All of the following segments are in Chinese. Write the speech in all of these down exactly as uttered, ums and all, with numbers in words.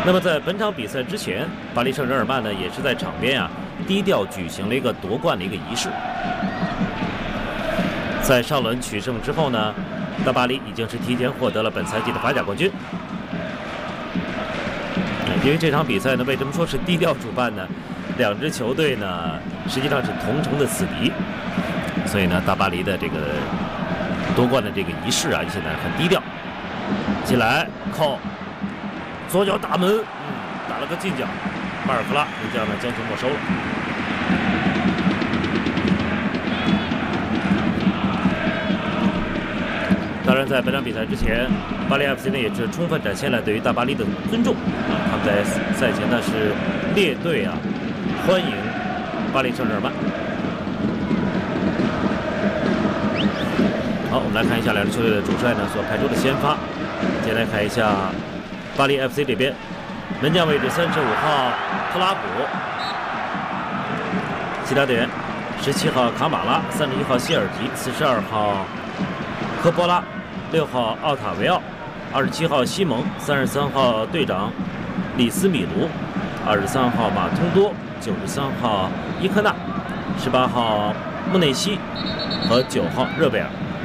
那么在本场比赛之前，巴黎圣日耳曼呢也是在场边啊低调举行了一个夺冠的一个仪式。在上轮取胜之后呢，大巴黎已经是提前获得了本赛季的法甲冠军。因为这场比赛呢，为什么说是低调主办呢？两支球队呢实际上是同城的死敌，所以呢，大巴黎的这个夺冠的这个仪式啊，现在很低调。进来靠左脚打门，嗯，打了个近角，巴尔克拉这样呢将球没收了。当然，在本场比赛之前，巴黎 F C 呢也是充分展现了对于大巴黎的尊重啊。他们在赛前呢是列队啊欢迎巴黎圣日耳曼。好，我们来看一下两支球队的主帅呢所派出的先发。先来看一下巴黎 F C 这边，门将位置三十五号特拉普，其他队员十七号卡马拉，三十一号谢尔吉，四十二号科波拉，六号奥塔维奥，二十七号西蒙，三十三号队长里斯米卢，二十三号马通多，九十三号伊科纳，十八号穆内西和九号热贝尔。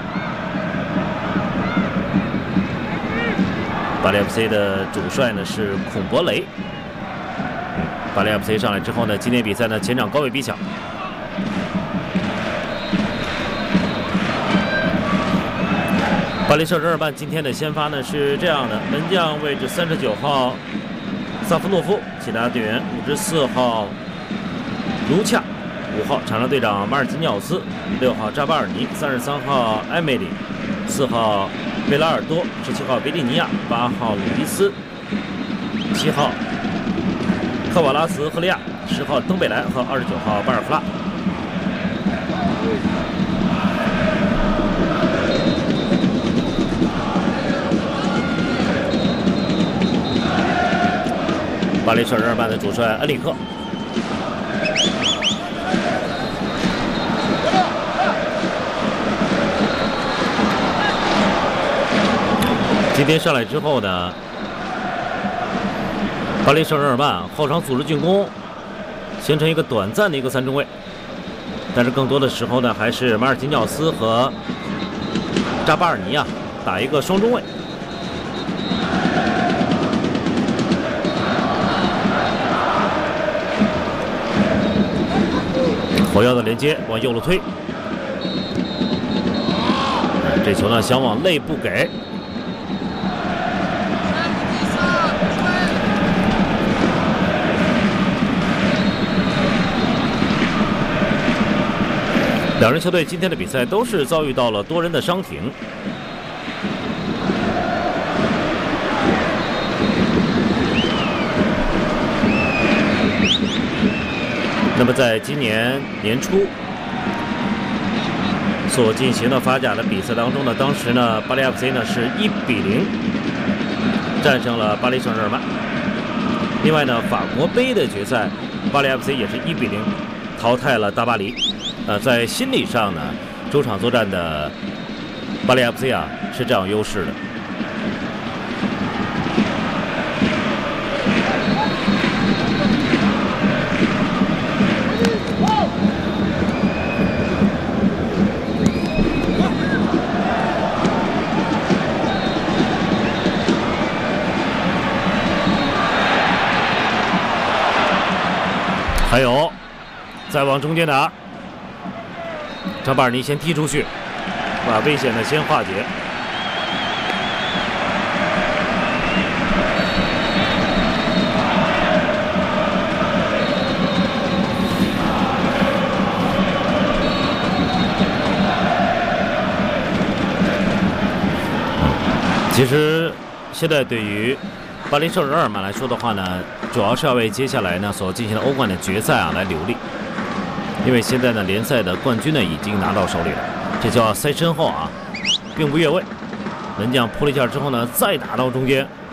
巴黎 F C 的主帅呢是孔博雷。巴黎 F C 上来之后呢，今天比赛呢前场高位逼抢。巴黎圣日耳曼今天的先发呢是这样的：门将位置三十九号萨夫诺夫，其他队员五十四号卢恰，五号场上队长马尔基尼奥斯，六号扎巴尔尼，三十三号埃梅里，四号贝拉尔多，十七号维利尼亚，八号鲁伊斯，七号科瓦拉斯赫利亚，十号登贝莱和二十九号巴尔克拉。巴黎圣日耳曼的主帅恩里克。今天上来之后呢，巴黎圣日耳曼后场组织进攻，形成一个短暂的一个三中卫，但是更多的时候呢，还是马尔基尼奥斯和扎巴尔尼啊打一个双中卫。火药的连接往右路推，这球呢想往内部给。两支球队今天的比赛都是遭遇到了多人的伤停。那么在今年年初所进行的法甲的比赛当中呢，当时呢巴黎 F C 呢是一比零战胜了巴黎圣日耳曼。另外呢，法国杯的决赛，巴黎 F C 也是一比零淘汰了大巴黎。呃，在心理上呢，主场作战的巴黎 F C 啊是占有优势的。还有，再往中间打，扎巴尔尼先踢出去，把危险的先化解。其实，现在对于巴黎圣日耳曼来说的话呢，主要是要为接下来呢所进行的欧冠的决赛啊来留力，因为现在呢联赛的冠军呢已经拿到手里了，这叫塞身后啊，并不越位。门将扑了一下之后呢，再打到中间，